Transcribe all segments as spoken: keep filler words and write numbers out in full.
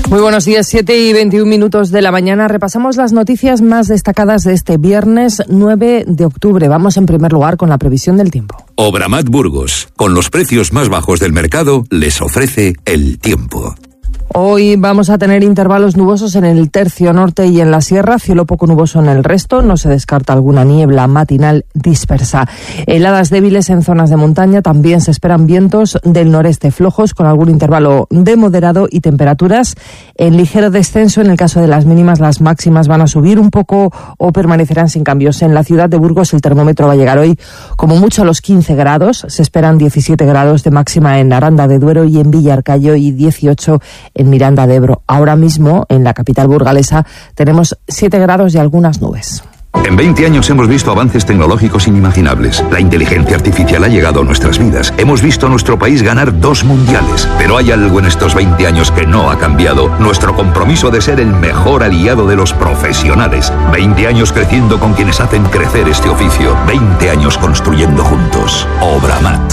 Muy buenos días, siete y veintiún minutos de la mañana. Repasamos las noticias más destacadas de este viernes nueve de octubre. Vamos en primer lugar con la previsión del tiempo. Obramat Burgos, con los precios más bajos del mercado, les ofrece el tiempo. Hoy vamos a tener intervalos nubosos en el tercio norte y en la sierra, cielo poco nuboso en el resto, no se descarta alguna niebla matinal dispersa. Heladas débiles en zonas de montaña, también se esperan vientos del noreste flojos con algún intervalo de moderado y temperaturas en ligero descenso. En el caso de las mínimas, las máximas van a subir un poco o permanecerán sin cambios. En la ciudad de Burgos el termómetro va a llegar hoy como mucho a los quince grados, se esperan diecisiete grados de máxima en Aranda de Duero y en Villarcayo y dieciocho en Miranda de Ebro. Ahora mismo, en la capital burgalesa, tenemos siete grados y algunas nubes. En veinte años hemos visto avances tecnológicos inimaginables. La inteligencia artificial ha llegado a nuestras vidas. Hemos visto a nuestro país ganar dos mundiales. Pero hay algo en estos veinte años que no ha cambiado. Nuestro compromiso de ser el mejor aliado de los profesionales. veinte años creciendo con quienes hacen crecer este oficio. veinte años construyendo juntos. Obramat.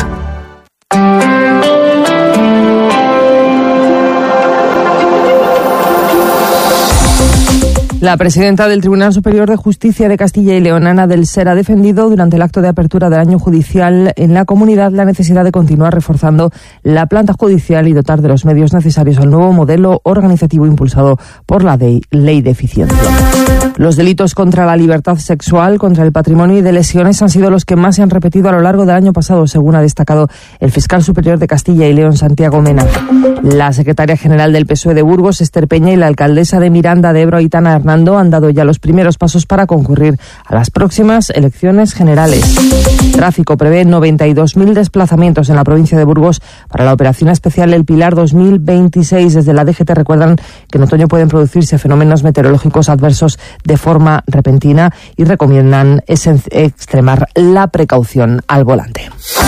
La presidenta del Tribunal Superior de Justicia de Castilla y León, Ana del Ser, ha defendido durante el acto de apertura del año judicial en la comunidad la necesidad de continuar reforzando la planta judicial y dotar de los medios necesarios al nuevo modelo organizativo impulsado por la de Ley de Eficiencia. Los delitos contra la libertad sexual, contra el patrimonio y de lesiones han sido los que más se han repetido a lo largo del año pasado, según ha destacado el fiscal superior de Castilla y León, Santiago Mena. La secretaria general del P S O E de Burgos, Esther Peña, y la alcaldesa de Miranda de Ebro, Aitana Hernández, han dado ya los primeros pasos para concurrir a las próximas elecciones generales. Tráfico prevé noventa y dos mil desplazamientos en la provincia de Burgos para la operación especial El Pilar dos mil veintiséis. Desde la D G T recuerdan que en otoño pueden producirse fenómenos meteorológicos adversos de forma repentina y recomiendan extremar la precaución al volante.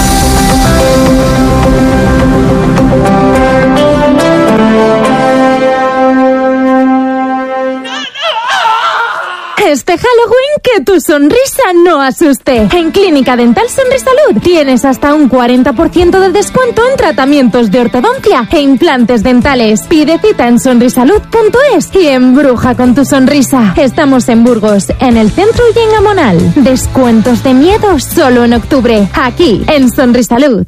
Este Halloween que tu sonrisa no asuste. En Clínica Dental Sonrisalud tienes hasta un cuarenta por ciento de descuento en tratamientos de ortodoncia e implantes dentales. Pide cita en sonrisalud punto es y embruja con tu sonrisa. Estamos en Burgos, en el centro y en Amonal. Descuentos de miedo solo en octubre, aquí en Sonrisalud.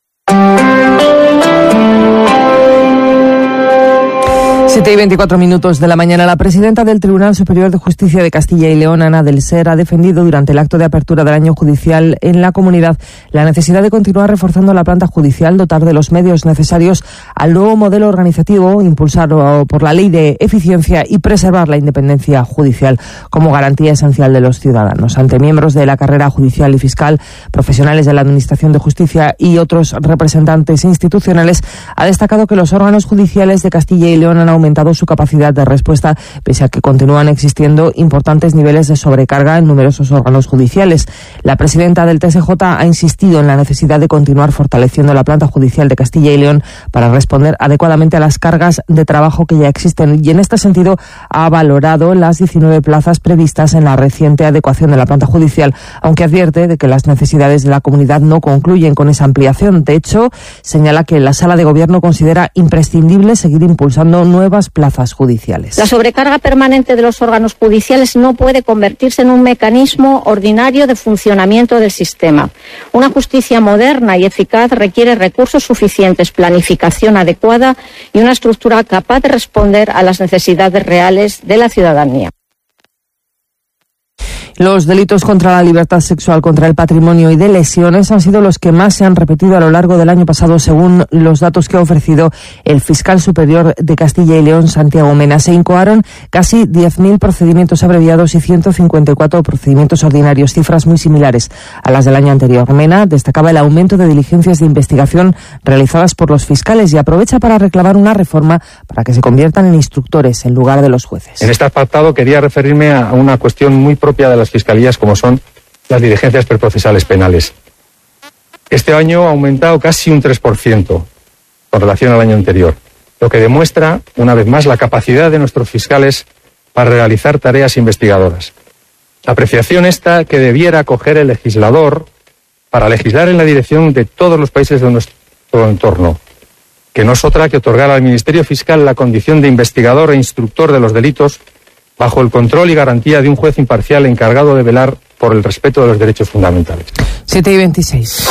siete y veinticuatro minutos de la mañana. La presidenta del Tribunal Superior de Justicia de Castilla y León, Ana del Ser, ha defendido durante el acto de apertura del año judicial en la comunidad la necesidad de continuar reforzando la planta judicial, dotar de los medios necesarios al nuevo modelo organizativo impulsado por la Ley de Eficiencia y preservar la independencia judicial como garantía esencial de los ciudadanos. Ante miembros de la carrera judicial y fiscal, profesionales de la Administración de Justicia y otros representantes institucionales, ha destacado que los órganos judiciales de Castilla y León han aumentado aumentado su capacidad de respuesta, pese a que continúan existiendo importantes niveles de sobrecarga en numerosos órganos judiciales. La presidenta del T S J ha insistido en la necesidad de continuar fortaleciendo la planta judicial de Castilla y León para responder adecuadamente a las cargas de trabajo que ya existen, y en este sentido ha valorado las diecinueve plazas previstas en la reciente adecuación de la planta judicial, aunque advierte de que las necesidades de la comunidad no concluyen con esa ampliación. De hecho, señala que la Sala de Gobierno considera imprescindible seguir impulsando nuevas plazas judiciales. La sobrecarga permanente de los órganos judiciales no puede convertirse en un mecanismo ordinario de funcionamiento del sistema. Una justicia moderna y eficaz requiere recursos suficientes, planificación adecuada y una estructura capaz de responder a las necesidades reales de la ciudadanía. Los delitos contra la libertad sexual, contra el patrimonio y de lesiones han sido los que más se han repetido a lo largo del año pasado, según los datos que ha ofrecido el fiscal superior de Castilla y León, Santiago Mena. Se incoaron casi diez mil procedimientos abreviados y ciento cincuenta y cuatro procedimientos ordinarios, cifras muy similares a las del año anterior. Mena destacaba el aumento de diligencias de investigación realizadas por los fiscales y aprovecha para reclamar una reforma para que se conviertan en instructores en lugar de los jueces. En este apartado quería referirme a una cuestión muy propia de las fiscalías, como son las diligencias preprocesales penales. Este año ha aumentado casi un tres por ciento con relación al año anterior, lo que demuestra, una vez más, la capacidad de nuestros fiscales para realizar tareas investigadoras. Apreciación esta que debiera coger el legislador para legislar en la dirección de todos los países de nuestro entorno. que no es otra que otorgar al Ministerio Fiscal la condición de investigador e instructor de los delitos bajo el control y garantía de un juez imparcial encargado de velar por el respeto de los derechos fundamentales. siete y veintiséis.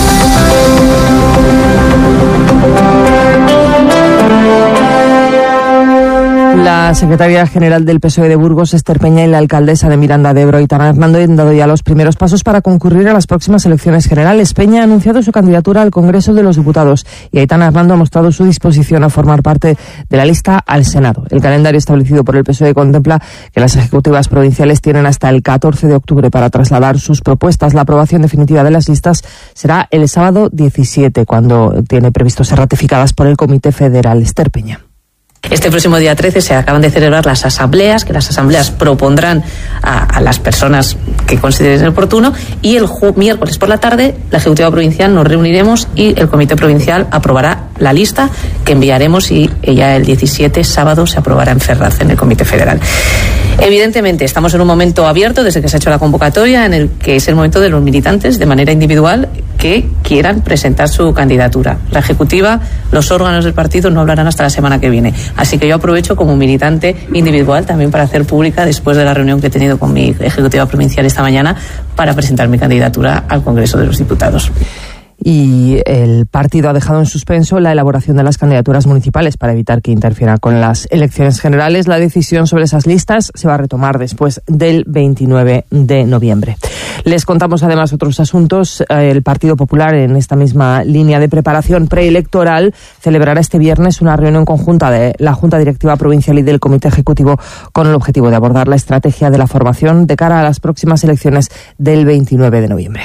La secretaria general del P S O E de Burgos, Esther Peña, y la alcaldesa de Miranda de Ebro, Aitana Hernando, han dado ya los primeros pasos para concurrir a las próximas elecciones generales. Peña ha anunciado su candidatura al Congreso de los Diputados y Aitana Hernando ha mostrado su disposición a formar parte de la lista al Senado. El calendario establecido por el P S O E contempla que las ejecutivas provinciales tienen hasta el catorce de octubre para trasladar sus propuestas. La aprobación definitiva de las listas será el sábado diecisiete, cuando tiene previsto ser ratificadas por el Comité Federal. Esther Peña. Este próximo día trece se acaban de celebrar las asambleas, que las asambleas propondrán a, a las personas que consideren oportuno, y el ju- miércoles por la tarde la Ejecutiva Provincial nos reuniremos y el Comité Provincial aprobará la lista que enviaremos y ya el diecisiete, sábado, se aprobará en Ferraz, en el Comité Federal. Evidentemente estamos en un momento abierto desde que se ha hecho la convocatoria, en el que es el momento de los militantes de manera individual que quieran presentar su candidatura. La Ejecutiva, los órganos del partido no hablarán hasta la semana que viene. Así que yo aprovecho como militante individual también para hacer pública, después de la reunión que he tenido con mi ejecutiva provincial esta mañana, para presentar mi candidatura al Congreso de los Diputados. Y el partido ha dejado en suspenso la elaboración de las candidaturas municipales para evitar que interfiera con las elecciones generales. La decisión sobre esas listas se va a retomar después del veintinueve de noviembre. Les contamos además otros asuntos. El Partido Popular, en esta misma línea de preparación preelectoral, celebrará este viernes una reunión conjunta de la Junta Directiva Provincial y del Comité Ejecutivo con el objetivo de abordar la estrategia de la formación de cara a las próximas elecciones del veintinueve de noviembre.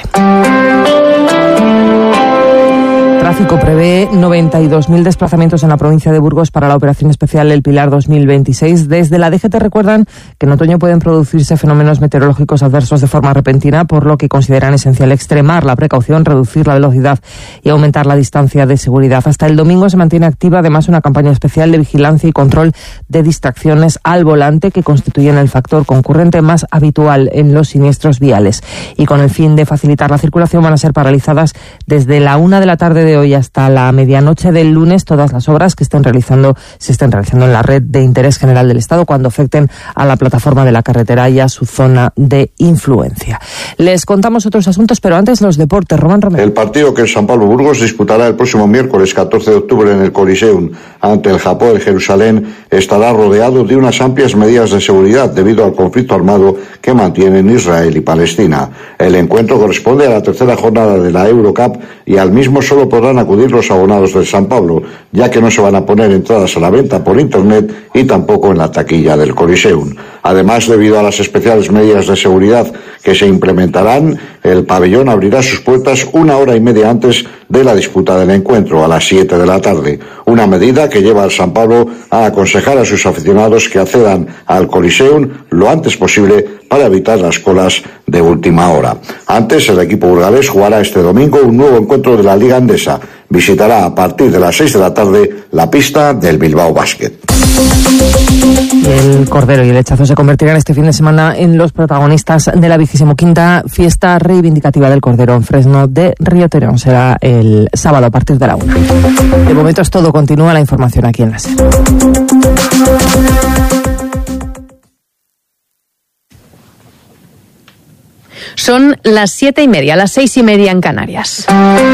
Tráfico prevé noventa y dos mil desplazamientos en la provincia de Burgos para la operación especial El Pilar dos mil veintiséis. Desde la D G T recuerdan que en otoño pueden producirse fenómenos meteorológicos adversos de forma repentina, por lo que consideran esencial extremar la precaución, reducir la velocidad y aumentar la distancia de seguridad. Hasta el domingo se mantiene activa además una campaña especial de vigilancia y control de distracciones al volante, que constituyen el factor concurrente más habitual en los siniestros viales. Y con el fin de facilitar la circulación van a ser paralizadas desde la una de la tarde de hoy hasta la medianoche del lunes todas las obras que estén realizando se estén realizando en la red de interés general del Estado cuando afecten a la plataforma de la carretera y a su zona de influencia. Les contamos otros asuntos, pero antes los deportes. Román Romero. El partido que el San Pablo Burgos disputará el próximo miércoles catorce de octubre en el Coliseum ante el Japón de Jerusalén estará rodeado de unas amplias medidas de seguridad debido al conflicto armado que mantienen Israel y Palestina. El encuentro corresponde a la tercera jornada de la Eurocup y al mismo solo podrán acudir los abonados del San Pablo, ya que no se van a poner entradas a la venta por internet y tampoco en la taquilla del Coliseum. Además, debido a las especiales medidas de seguridad que se implementarán, el pabellón abrirá sus puertas una hora y media antes de la disputa del encuentro, a las siete de la tarde. Una medida que lleva al San Pablo a aconsejar a sus aficionados que accedan al Coliseum lo antes posible para evitar las colas de última hora. Antes, el equipo burgalés jugará este domingo un nuevo encuentro de la Liga Endesa. Visitará a partir de las seis de la tarde la pista del Bilbao Basket. El Cordero y el Hechazo se convertirán este fin de semana en los protagonistas de la vigésimo quinta fiesta reivindicativa del Cordero en Fresno de Río Terón. Será el sábado a partir de la una. De momento es todo. Continúa la información aquí en la SER. Son las siete y media, las seis y media en Canarias.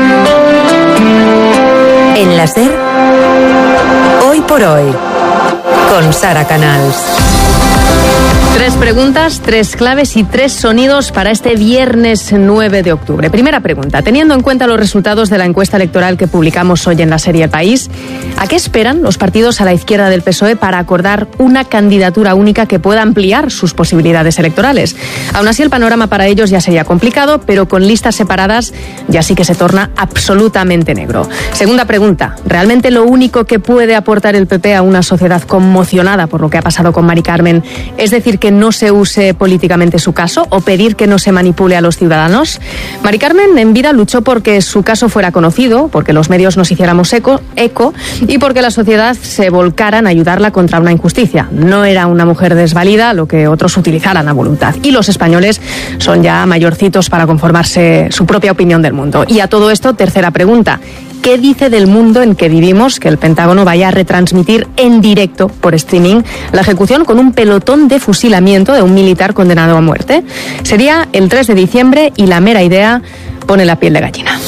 En la SER, hoy por hoy, con Sara Canals. Tres preguntas, tres claves y tres sonidos para este viernes nueve de octubre. Primera pregunta, teniendo en cuenta los resultados de la encuesta electoral que publicamos hoy en la serie El País, ¿a qué esperan los partidos a la izquierda del P S O E para acordar una candidatura única que pueda ampliar sus posibilidades electorales? Aún así, el panorama para ellos ya sería complicado, pero con listas separadas ya sí que se torna absolutamente negro. Segunda pregunta, ¿realmente lo único que puede aportar el P P a una sociedad conmocionada por lo que ha pasado con Mari Carmen es decir que no se use políticamente su caso o pedir que no se manipule a los ciudadanos? Mari Carmen en vida luchó porque su caso fuera conocido, porque los medios nos hiciéramos eco, eco y porque la sociedad se volcara en ayudarla contra una injusticia. No era una mujer desvalida, lo que otros utilizaran a voluntad. Y los españoles son ya mayorcitos para conformarse su propia opinión del mundo. Y a todo esto, tercera pregunta. ¿Qué dice del mundo en que vivimos que el Pentágono vaya a retransmitir en directo por streaming la ejecución con un pelotón de fusilamiento de un militar condenado a muerte? Sería el tres de diciembre y la mera idea pone la piel de gallina.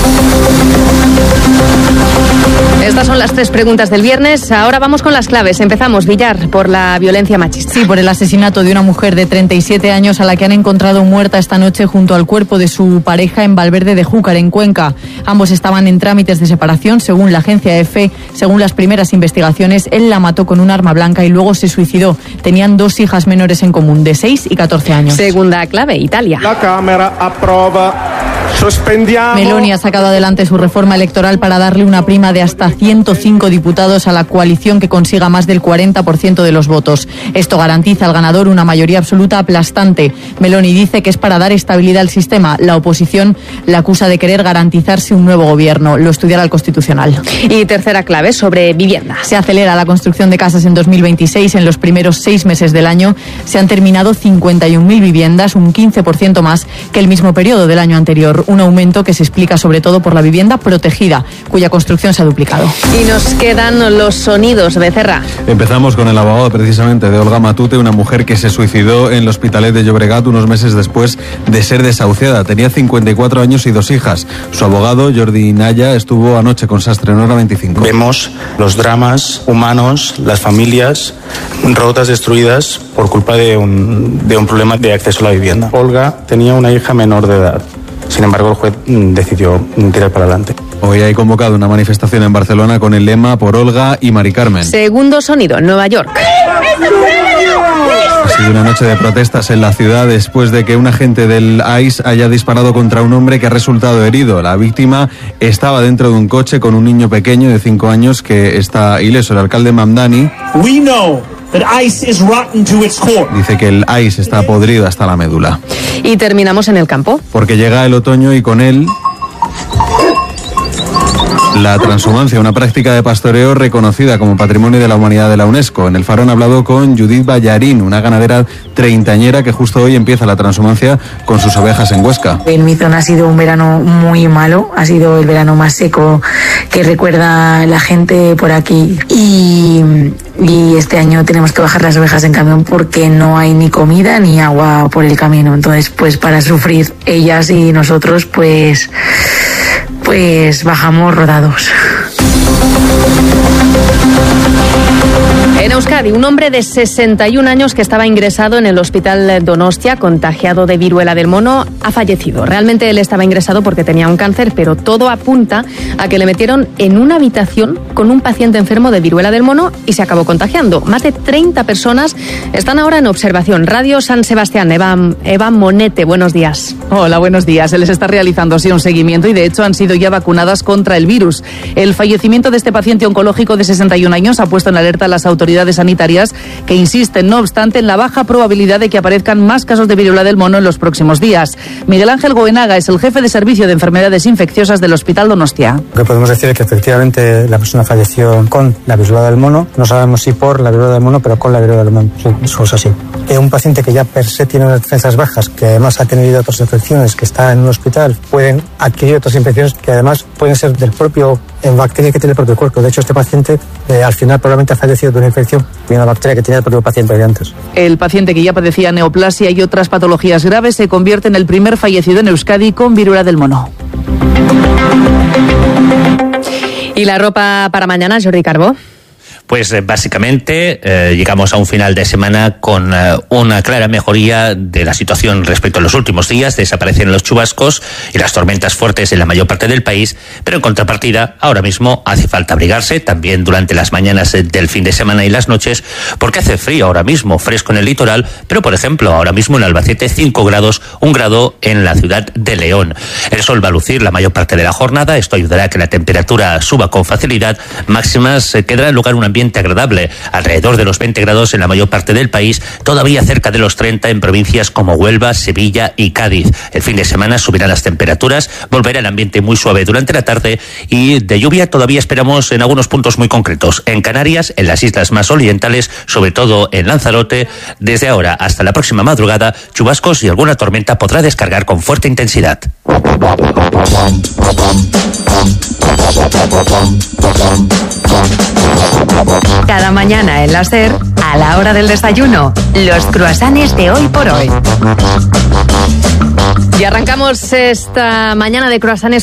Estas son las tres preguntas del viernes. Ahora vamos con las claves. Empezamos, Villar, por la violencia machista. Sí, por el asesinato de una mujer de treinta y siete años a la que han encontrado muerta esta noche junto al cuerpo de su pareja en Valverde de Júcar, en Cuenca. Ambos estaban en trámites de separación, según la agencia EFE. Según las primeras investigaciones, él la mató con un arma blanca y luego se suicidó. Tenían dos hijas menores en común, de seis y catorce años. Segunda clave, Italia. La Cámara aprueba. Meloni ha sacado adelante su reforma electoral para darle una prima de hasta ciento cinco diputados a la coalición que consiga más del cuarenta por ciento de los votos. Esto garantiza al ganador una mayoría absoluta aplastante. Meloni dice que es para dar estabilidad al sistema. La oposición la acusa de querer garantizarse un nuevo gobierno. Lo estudiará el Constitucional. Y tercera clave, sobre vivienda. Se acelera la construcción de casas en dos mil veintiséis. En los primeros seis meses del año se han terminado cincuenta y un mil viviendas, un quince por ciento más que el mismo periodo del año anterior. Un aumento que se explica sobre todo por la vivienda protegida, cuya construcción se ha duplicado. Y nos quedan los sonidos, Becerra. Empezamos con el abogado precisamente de Olga Matute, una mujer que se suicidó en el Hospitalet de Llobregat unos meses después de ser desahuciada. Tenía cincuenta y cuatro años y dos hijas. Su abogado, Jordi Naya, estuvo anoche con Sastre en Hora veinticinco. Vemos los dramas humanos, las familias rotas, destruidas por culpa de un, de un problema de acceso a la vivienda. Olga tenía una hija menor de edad. Sin embargo, el juez decidió tirar para adelante. Hoy hay convocado una manifestación en Barcelona con el lema Por Olga y Mari Carmen. Segundo sonido, Nueva York. Ha sido una noche de protestas en la ciudad después de que un agente del I C E haya disparado contra un hombre que ha resultado herido. La víctima estaba dentro de un coche con un niño pequeño de cinco años que está ileso. El alcalde Mamdani We know that ICE is rotten to its core. dice que el I C E está podrido hasta la médula. Y terminamos en el campo. Porque llega el otoño y con él la transhumancia, una práctica de pastoreo reconocida como Patrimonio de la Humanidad de la UNESCO. En el Faro han hablado con Judith Ballarín, una ganadera treintañera que justo hoy empieza la transhumancia con sus ovejas en Huesca. En mi zona ha sido un verano muy malo, ha sido el verano más seco que recuerda la gente por aquí. Y, y este año tenemos que bajar las ovejas en camión porque no hay ni comida ni agua por el camino. Entonces, pues para sufrir ellas y nosotros, pues... pues bajamos rodados. En Euskadi, un hombre de sesenta y un años que estaba ingresado en el hospital Donostia, contagiado de viruela del mono, ha fallecido. Realmente él estaba ingresado porque tenía un cáncer, pero todo apunta a que le metieron en una habitación con un paciente enfermo de viruela del mono y se acabó contagiando. Más de treinta personas están ahora en observación. Radio San Sebastián, Eva, Eva Monete, buenos días. Hola, buenos días. Se les está realizando así un seguimiento y de hecho han sido ya vacunadas contra el virus. El fallecimiento de este paciente oncológico de sesenta y un años ha puesto en alerta a las autoridades sanitarias que insisten, no obstante, en la baja probabilidad de que aparezcan más casos de viruela del mono en los próximos días. Miguel Ángel Goenaga es el jefe de servicio de enfermedades infecciosas del Hospital Donostia. Lo que podemos decir es que efectivamente la persona falleció con la viruela del mono. No sabemos si por la viruela del mono, pero con la viruela del mono. Sí, eso es así. Eh, un paciente que ya per se tiene unas defensas bajas, que además ha tenido otras infecciones, que está en un hospital, pueden adquirir otras infecciones que además pueden ser del propio en bacteria que tiene el propio cuerpo. De hecho, este paciente eh, al final probablemente ha fallecido de una infección de una bacteria que tenía el propio paciente de antes. El paciente que ya padecía neoplasia y otras patologías graves se convierte en el primer fallecido en Euskadi con viruela del mono. ¿Y la ropa para mañana, Jordi Carbó? Pues eh, básicamente eh, llegamos a un final de semana con eh, una clara mejoría de la situación respecto a los últimos días. Desaparecen los chubascos y las tormentas fuertes en la mayor parte del país, pero en contrapartida ahora mismo hace falta abrigarse también durante las mañanas del fin de semana y las noches, porque hace frío ahora mismo, fresco en el litoral, pero por ejemplo ahora mismo en Albacete cinco grados, un grado en la ciudad de León. El sol va a lucir la mayor parte de la jornada, esto ayudará a que la temperatura suba con facilidad. Máximas eh, quedará lugar un ambiente agradable, alrededor de los veinte grados en la mayor parte del país, todavía cerca de los treinta en provincias como Huelva, Sevilla y Cádiz. El fin de semana subirán las temperaturas, volverá el ambiente muy suave durante la tarde y de lluvia todavía esperamos en algunos puntos muy concretos. En Canarias, en las islas más orientales, sobre todo en Lanzarote, desde ahora hasta la próxima madrugada, chubascos y alguna tormenta podrá descargar con fuerte intensidad. Cada mañana en la SER, a la hora del desayuno, los croissants de Hoy por Hoy. Y arrancamos esta mañana de croissants